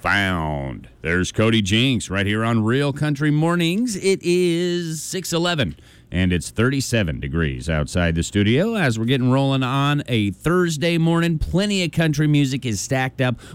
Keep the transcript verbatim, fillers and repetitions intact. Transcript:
found. There's Cody Jinks right here on Real Country Mornings. It is six eleven, and it's thirty-seven degrees outside the studio as we're getting rolling on a Thursday morning. Plenty of country music is stacked up.